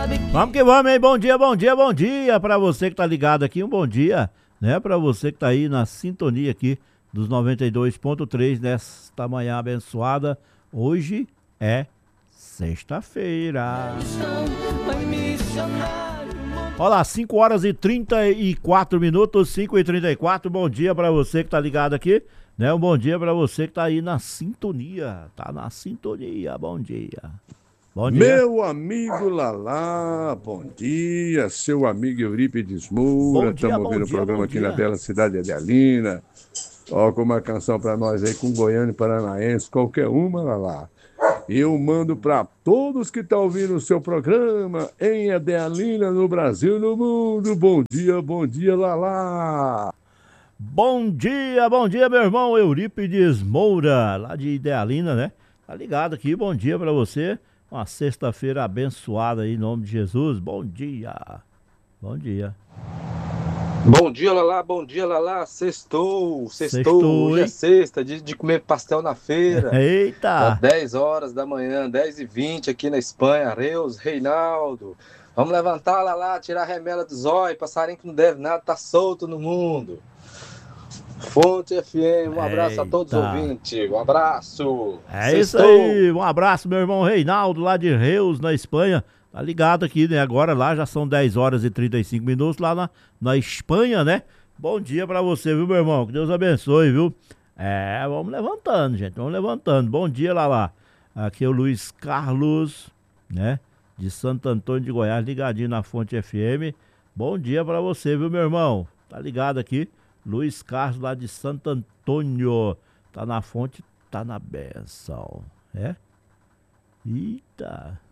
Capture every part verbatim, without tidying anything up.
Vamos que vamos, hein? Bom dia, bom dia, bom dia pra você que tá ligado aqui, um bom dia, né? Pra você que tá aí na sintonia aqui dos noventa e dois ponto três nesta manhã abençoada. Hoje é sexta-feira. Olha lá, cinco horas e trinta e quatro minutos, cinco e trinta e quatro. Bom dia pra você que tá ligado aqui, né? Um bom dia pra você que tá aí na sintonia, tá na sintonia, bom dia. Bom dia. Meu amigo Lalá, bom dia. Seu amigo Eurípides Moura. Estamos ouvindo o programa aqui na bela cidade de Adelina. Toca uma canção para nós aí com goiano e paranaense, qualquer uma, Lalá. Eu mando para todos que estão ouvindo o seu programa em Adelina, no Brasil e no mundo. Bom dia, bom dia, Lalá. Bom dia, bom dia, meu irmão Eurípides Moura, lá de Idealina, né? Tá ligado aqui, bom dia para você. Uma sexta-feira abençoada aí, em nome de Jesus. Bom dia. Bom dia. Bom dia, Lalá. Bom dia, Lalá. Sextou. Sextou. Sextou, Hoje hein? é sexta, dia de comer pastel na feira. Eita. Às dez horas da manhã, dez e vinte aqui na Espanha. Reus, Reinaldo. Vamos levantar, Lalá, tirar a remela do zóio. Passarinho que não deve nada, tá solto no mundo. Fonte F M, um abraço Eita. a todos os ouvintes. Um abraço. É Sextou. isso aí. Um abraço, meu irmão Reinaldo, lá de Reus, na Espanha. Tá ligado aqui, né? Agora lá já são dez horas e trinta e cinco minutos lá na, na Espanha, né? Bom dia pra você, viu, meu irmão? Que Deus abençoe, viu? É, vamos levantando, gente. Vamos levantando. Bom dia, lá lá. Aqui é o Luiz Carlos, né? De Santo Antônio de Goiás, ligadinho na Fonte F M. Bom dia pra você, viu, meu irmão? Tá ligado aqui? Luiz Carlos, lá de Santo Antônio. Tá na fonte, tá na benção. É? Eita.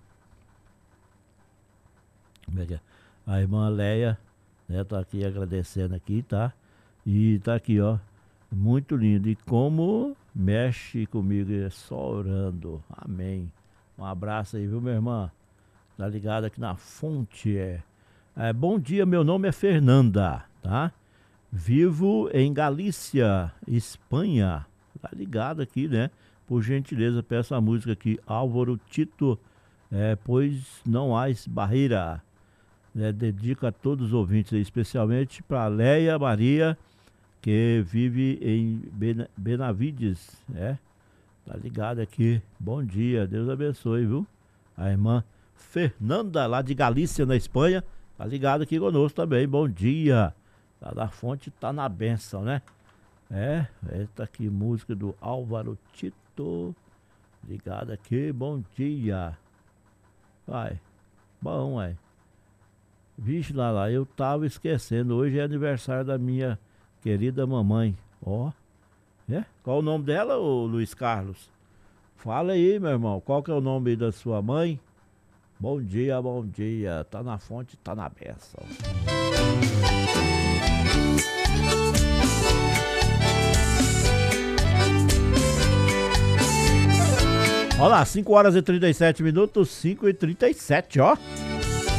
Como é que é? A irmã Leia, né, tá aqui agradecendo aqui, tá? E tá aqui, ó. Muito lindo. E como mexe comigo, é só orando. Amém. Um abraço aí, viu, minha irmã? Tá ligado aqui na fonte, é. é bom dia, meu nome é Fernanda, tá? Vivo em Galícia, Espanha. Tá ligado aqui, né? Por gentileza, peço a música aqui, Álvaro Tito, é, pois não há barreira. É, dedico a todos os ouvintes, especialmente para Leia Maria, que vive em Ben- Benavides, é? Tá ligado aqui. Bom dia, Deus abençoe, viu? A irmã Fernanda, lá de Galícia, na Espanha, tá ligado aqui conosco também. Bom dia. Tá na fonte, tá na bênção, né? É, essa aqui, música do Álvaro Tito. Ligado aqui, bom dia. Vai, bom, ué. Vixe, lá, lá, eu tava esquecendo. Hoje é aniversário da minha querida mamãe. Ó, é? Qual o nome dela, ô Luiz Carlos? Fala aí, meu irmão, qual que é o nome da sua mãe? Bom dia, bom dia. Tá na fonte, tá na bênção. Olha lá, cinco horas e trinta e sete minutos, cinco e trinta e sete, ó.